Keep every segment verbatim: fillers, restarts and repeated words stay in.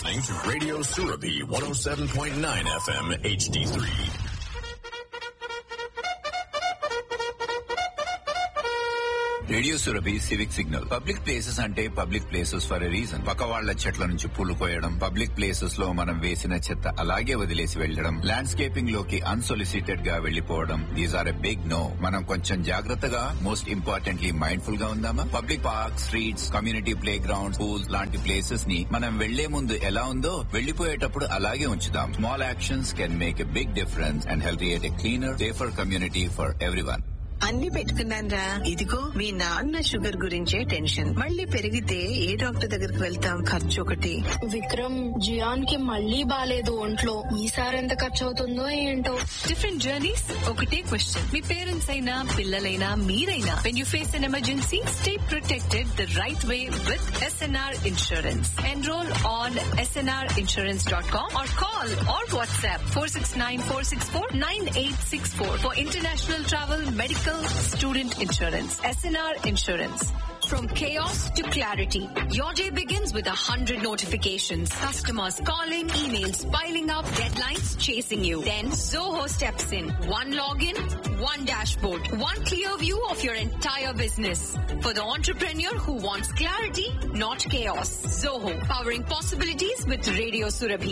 listening to Radio Surabhi one oh seven point nine F M H D three. Radio Surabhi civic signal. Public places అంటే public places for a reason. పక్క వాళ్ల చెట్ల నుంచి పూలు కోయడం, public places లో మనం వేసిన చెత్త అలాగే వదిలేసి వెళ్లడం, ల్యాండ్స్కేపింగ్ లోకి అన్సొలిసిటెడ్ గా వెళ్లిపోవడం, these are a big no. మనం కొంచెం జాగ్రత్తగా, మోస్ట్ ఇంపార్టెంట్లీ మైండ్ఫుల్ గా ఉందామా? Public park, streets, community play ground, pools లాంటి ప్లేసెస్ ని మనం వెళ్లే ముందు ఎలా ఉందో వెళ్లిపోయేటప్పుడు అలాగే ఉంచుదాం. Small actions can make a big difference and help create a cleaner, safer community for everyone. అన్ని పెట్టుకున్నానరా. ఇదిగో మీ నాన్న షుగర్ గురించే టెన్షన్. మళ్ళీ పెరిగితే ఏ డాక్టర్ దగ్గరికి వెళ్తాం? ఖర్చు ఒకటి. విక్రమ్, జియాన్ కి మళ్ళీ బాలేదు ఒంట్లో. ఈసారి ఎంత ఖర్చు అవుతుందో ఏంటో. డిఫరెంట్ జర్నీస్, ఒకటే క్వశ్చన్. మీ పేరెంట్స్ అయినా పిల్లలైనా మీరైనా, when you face an emergency, stay protected the right way with SNR insurance. Enrol on SNR insurance dot com or call or WhatsApp four six nine four six four nine eight six four for international travel, medical, student insurance. S N R Insurance. From chaos to clarity, your day begins with a hundred notifications. Customers calling, emails piling up, deadlines chasing you. Then Zoho steps in. One login, one dashboard, one clear view of your entire business. For the entrepreneur who wants clarity, not chaos. Zoho, powering possibilities with Radio Surabhi.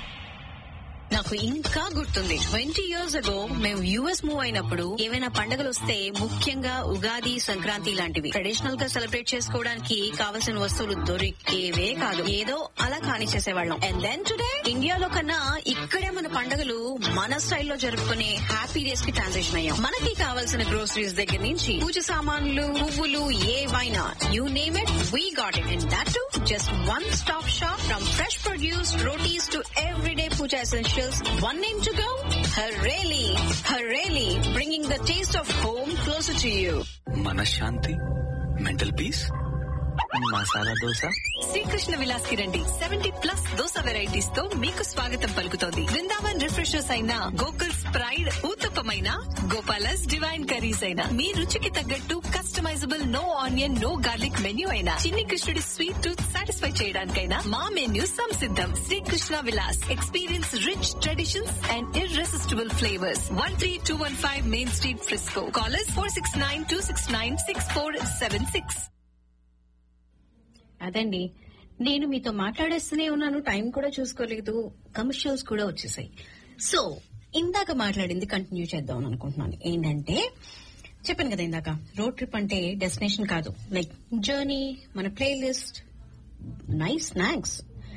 నాకు ఇంకా గుర్తుంది, twenty years ago మేము US move అయినప్పుడు ఏవైనా పండుగలు వస్తే, ముఖ్యంగా ఉగాది, సంక్రాంతి లాంటివి ట్రెడిషనల్ గా సెలబ్రేట్ చేసుకోవడానికి కావలసిన వస్తువులు దొరికేవే కాదు. ఏదో అలా కానిచ్చేసేవాళ్ళం. అండ్ దెన్ టుడే ఇండియాలో కన్నా ఇక్కడే మన పండుగలు మన స్టైల్లో జరుపుకునే హ్యాపీ డేస్ కి ట్రాన్సిషన్ అయ్యాం. మనకి కావాల్సిన గ్రోసరీస్ దగ్గర నుంచి పూజ సామాన్లు, పువ్వులు, ఏవైనా you name it, we got it. And that to just one stop shop. From fresh produce, rotis to everyday puja essentials. One name to go? Hareli. Hareli, bringing the taste of home closer to you. మనశ్శాంతి, mental peace, masala dosa. Srikrishna Vilas కి రండి. Seventy plus dosa varieties తో మీకు స్వాగతం పలుకుతోంది. Brindavan refreshers అయినా, Gokul's pride ఊతప్పమైన, gopalas divine curries అయినా, మీ రుచికి తగ్గట్టు customisable no onion, no garlic menu అయినా, చిన్ని కృష్ణుడి స్వీట్ టూత్ సాటిస్ఫై చేయడానికైనా మా menu సంసిద్ధం. Srikrishna Vilas. Experience rich traditions and irresistible flavours. One three two one five main street, Frisco. Callers four six nine two six nine six four seven six. అదండి, నేను మీతో మాట్లాడేస్తూనే ఉన్నాను, time కూడా చూసుకోలేదు, కమర్షియల్స్ కూడా వచ్చేసాయి. సో ఇందాక మాట్లాడింది కంటిన్యూ చేద్దాం అనుకుంటున్నాను. ఏంటంటే, చెప్పాను కదా ఇందాక, రోడ్ ట్రిప్ అంటే డెస్టినేషన్ కాదు, లైక్ జర్నీ, మన playlist, nice snacks,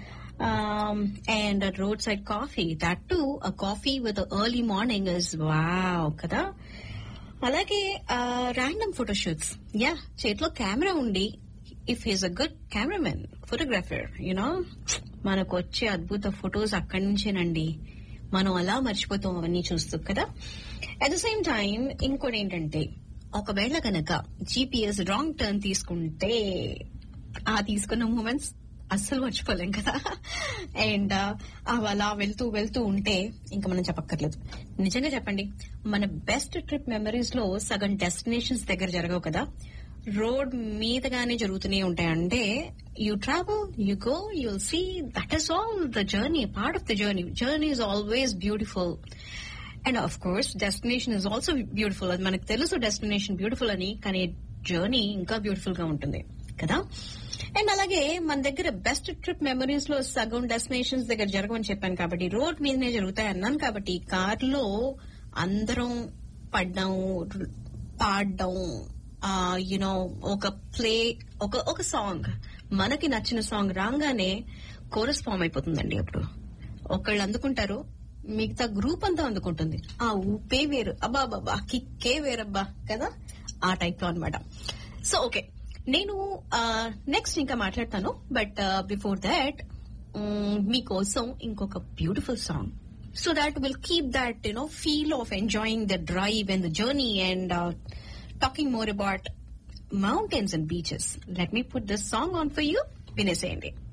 and road side coffee. That to a coffee with early morning is wow కదా. అలాగే ర్యాండమ్ ఫోటోషూట్స్. యా, చేతిలో కెమెరా ఉండి, if he's a good cameraman, photographer, you know, మనకు వచ్చే అద్భుత ఫొటోస్ అక్కడి నుంచేనండి. మనం అలా మర్చిపోతాం అవన్నీ చూస్తూ కదా. అట్ ద సేమ్ టైం ఇంకోటి ఏంటంటే, ఒకవేళ కనుక జీపీఎస్ రాంగ్ టర్న్ తీసుకుంటే ఆ తీసుకున్న మూమెంట్స్ అస్సలు మర్చిపోలేం కదా. అండ్ అవి అలా వెళ్తూ వెళ్తూ ఉంటే ఇంకా మనం చెప్పక్కర్లేదు. నిజంగా చెప్పండి, మన బెస్ట్ ట్రిప్ మెమరీస్ లో సగం డెస్టినేషన్స్ దగ్గర జరగవు కదా, రోడ్ మీదగానే జరుగుతూనే ఉంటాయి. అంటే you travel, you go, you'll see, that is all the journey, part of the journey. Journey is always beautiful. And of course destination is also beautiful. అది మనకు తెలుసు డెస్టినేషన్ బ్యూటిఫుల్ అని, కానీ జర్నీ ఇంకా బ్యూటిఫుల్ గా ఉంటుంది కదా. అండ్ అలాగే మన దగ్గర బెస్ట్ ట్రిప్ మెమరీస్ లో సగం డెస్టినేషన్స్ దగ్గర జరగవని చెప్పాను కాబట్టి, రోడ్ మీదనే జరుగుతాయి అన్నాను కాబట్టి, కార్ లో అందరం పడ్డం, పాడడం, యునో, ఒక ప్లే, ఒక ఒక సాంగ్, మనకి నచ్చిన సాంగ్ రాగానే కోరస్ ఫామ్ అయిపోతుందండి. అప్పుడు ఒకళ్ళు అందుకుంటారు, మిగతా గ్రూప్ అంతా అందుకుంటుంది. ఆ ఊపే వేరు, అబ్బా బాబా, కిక్కే వేరబ్బా కదా, ఆ టైప్ లో అనమాట. సో ఓకే, నేను నెక్స్ట్ ఇంకా మాట్లాడతాను. బట్ బిఫోర్ దాట్ మీకోసం ఇంకొక beautiful song, so that will keep that you know feel of enjoying the drive and the journey and talking more about mountains and beaches. Let me put this song on for you. Vineseyandi.